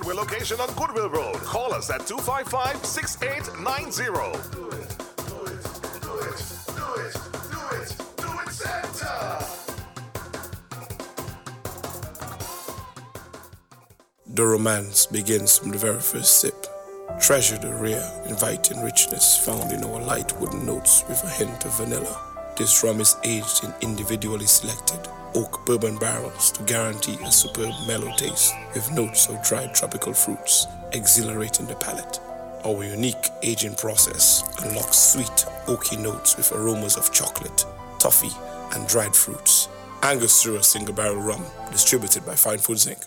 Goodwill location on Goodwill Road. Call us at 255-6890. Do it, Santa! The romance begins from the very first sip. Treasure the rare, inviting richness found in our light wooden notes with a hint of vanilla. This rum is aged in individually selected oak bourbon barrels to guarantee a superb mellow taste with notes of dried tropical fruits, exhilarating the palate. Our unique aging process unlocks sweet, oaky notes with aromas of chocolate, toffee, and dried fruits. Angus through a single barrel rum, distributed by Fine Foods Inc.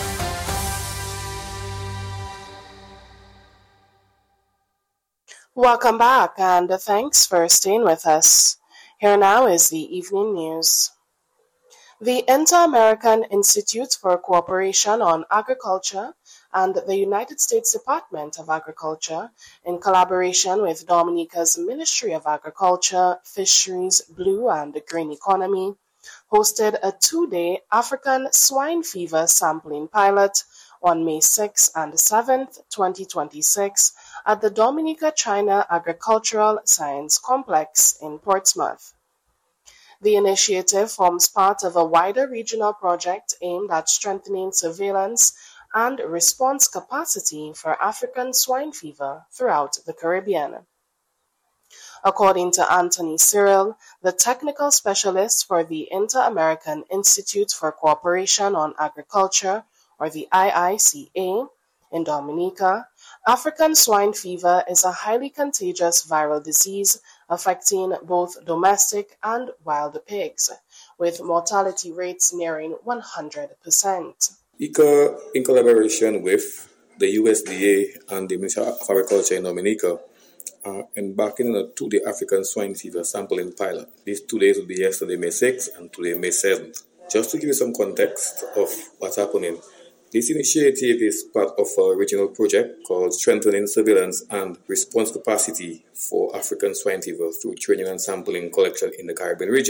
Welcome back, and thanks for staying with us. Here now is the evening news. The Inter-American Institute for Cooperation on Agriculture and the United States Department of Agriculture, in collaboration with Dominica's Ministry of Agriculture, Fisheries, Blue and Green Economy, hosted a 2-day African swine fever sampling pilot on May 6 and 7, 2026, at the Dominica-China Agricultural Science Complex in Portsmouth. The initiative forms part of a wider regional project aimed at strengthening surveillance and response capacity for African swine fever throughout the Caribbean. According to Anthony Cyril, the technical specialist for the Inter-American Institute for Cooperation on Agriculture, or the IICA, in Dominica, African swine fever is a highly contagious viral disease affecting both domestic and wild pigs, with mortality rates nearing 100%. ICA, in collaboration with the USDA and the Ministry of Agriculture in Dominica, are embarking on a 2-day African swine fever sampling pilot. These 2 days will be yesterday, May 6th, and today, May 7th. Just to give you some context of what's happening, this initiative is part of a regional project called Strengthening Surveillance and Response Capacity for African Swine Fever through Training and Sampling Collection in the Caribbean region.